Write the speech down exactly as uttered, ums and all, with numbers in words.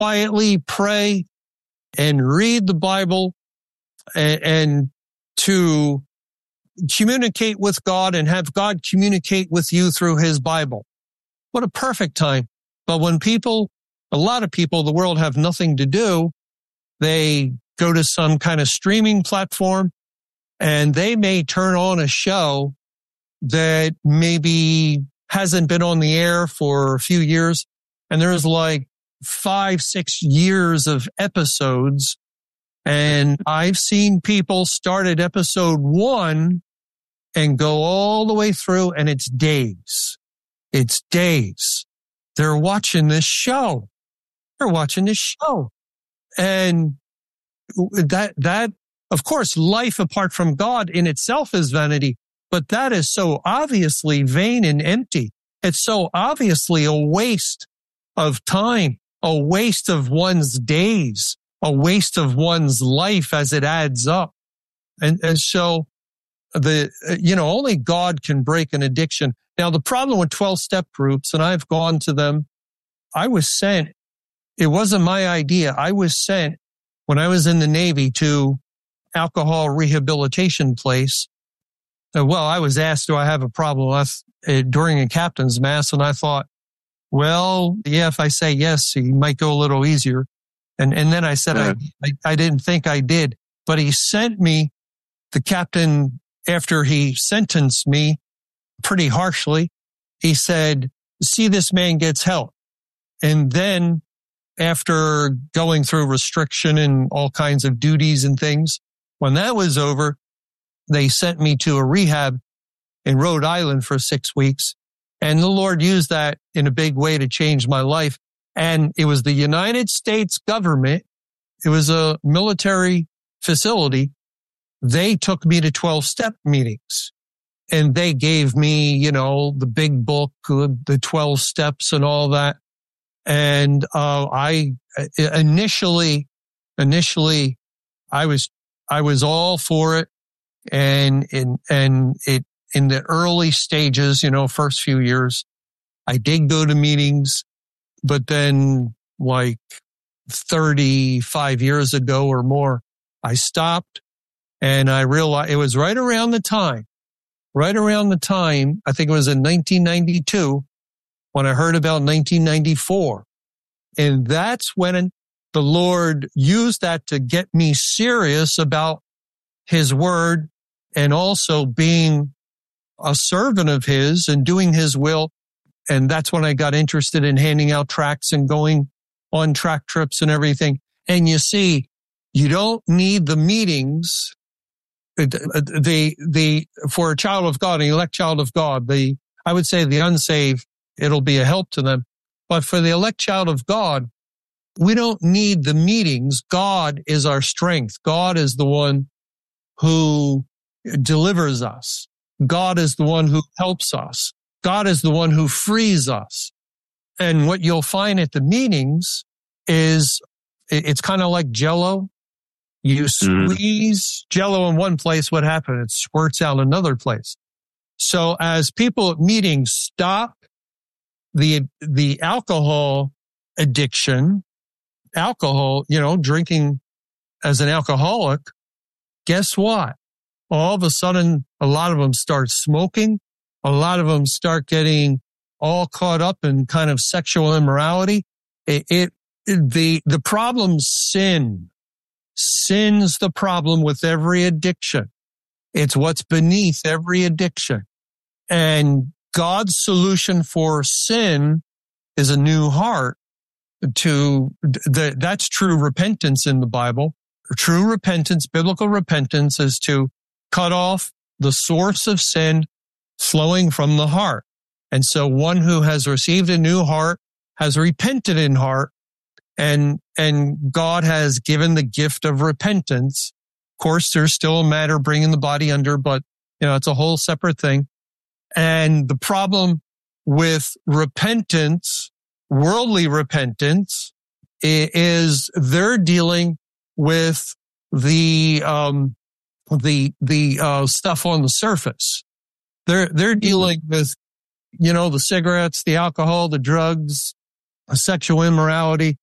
quietly pray and read the Bible and, and to communicate with God and have God communicate with you through his Bible. What a perfect time. But when people, a lot of people, the world have nothing to do, they go to some kind of streaming platform and they may turn on a show that maybe hasn't been on the air for a few years. And there's like five, six years of episodes. And I've seen people start at episode one and go all the way through, and it's days. It's days. They're watching this show. They're watching this show. And that, that, of course, life apart from God in itself is vanity, but that is so obviously vain and empty. It's so obviously a waste of time, a waste of one's days, a waste of one's life as it adds up. And, and so the, you know, only God can break an addiction. Now, the problem with twelve-step groups, and I've gone to them, I was sent, it wasn't my idea. I was sent when I was in the Navy to alcohol rehabilitation place. Well, I was asked, do I have a problem with, uh, during a captain's mass? And I thought, well, yeah, if I say yes, he might go a little easier. And, and then I said, yeah. I, I, I didn't think I did, but he sent me, the captain, after he sentenced me pretty harshly, he said, see, this man gets help. And then after going through restriction and all kinds of duties and things, when that was over, they sent me to a rehab in Rhode Island for six weeks. And the Lord used that in a big way to change my life. And it was the United States government. It was a military facility. They took me to twelve-step meetings. And they gave me, you know, the big book, the twelve steps and all that. And uh, I initially, initially, I was, I was all for it. And in, and it, in the early stages, you know, first few years, I did go to meetings, but then like thirty-five years ago or more, I stopped and I realized it was right around the time, right around the time, I think it was in nineteen ninety-two when I heard about nineteen ninety-four. And that's when the Lord used that to get me serious about his word and also being a servant of his and doing his will. And that's when I got interested in handing out tracts and going on tract trips and everything. And you see, you don't need the meetings. The, the, for a child of God, an elect child of God, the, I would say the unsaved, it'll be a help to them. But for the elect child of God, we don't need the meetings. God is our strength. God is the one who delivers us. God is the one who helps us. God is the one who frees us. And what you'll find at the meetings is it's kind of like Jell-O. You squeeze mm. Jell-O in one place, what happens? It squirts out another place. So as people at meetings stop the, the alcohol addiction, alcohol, you know, drinking as an alcoholic, guess what? All of a sudden, a lot of them start smoking. A lot of them start getting all caught up in kind of sexual immorality. It, it, the, the problem's sin. Sin's the problem with every addiction. It's what's beneath every addiction. And God's solution for sin is a new heart. To the, that's true repentance in the Bible. True repentance, biblical repentance, is to cut off the source of sin flowing from the heart. And so one who has received a new heart has repented in heart, and and God has given the gift of repentance. Of course, there's still a matter bringing the body under, but you know, it's a whole separate thing. And the problem with repentance, worldly repentance, is they're dealing with the um the the uh stuff on the surface. They're they're dealing with, you know, the cigarettes, the alcohol, the drugs, sexual immorality.